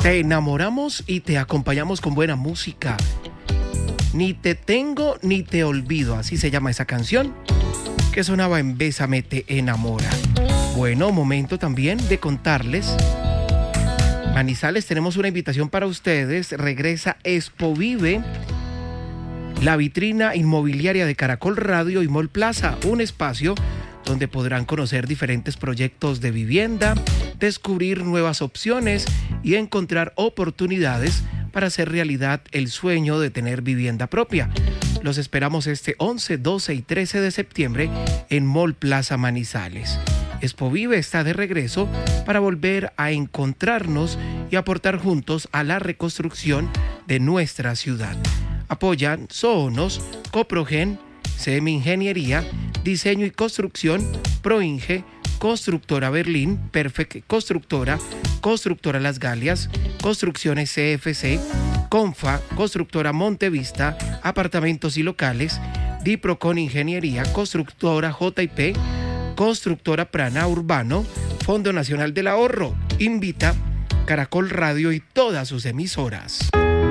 Te enamoramos y te acompañamos con buena música. Ni te tengo ni te olvido, así se llama esa canción que sonaba en Bésame te enamora. Bueno, momento también de contarles. Manizales, tenemos una invitación para ustedes. Regresa Expovive, la vitrina inmobiliaria de Caracol Radio y Mall Plaza, un espacio donde podrán conocer diferentes proyectos de vivienda, descubrir nuevas opciones y encontrar oportunidades para hacer realidad el sueño de tener vivienda propia. Los esperamos este 11, 12 y 13 de septiembre en Mall Plaza Manizales. Expovive está de regreso para volver a encontrarnos y aportar juntos a la reconstrucción de nuestra ciudad. Apoyan Sohonos, Coprogen, CM Ingeniería, Diseño y Construcción, Proinge, Constructora Berlín, Perfect Constructora, Constructora Las Galias, Construcciones CFC, Confa, Constructora Montevista, Apartamentos y Locales, Diprocon Ingeniería, Constructora JP, Constructora Prana Urbano, Fondo Nacional del Ahorro. Invita Caracol Radio y todas sus emisoras.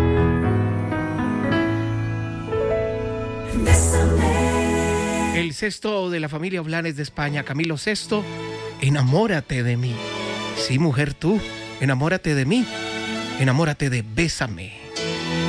El sexto de la familia Blanes de España, Camilo VI, enamórate de mí. Sí, mujer, tú, enamórate de mí, enamórate de Bésame.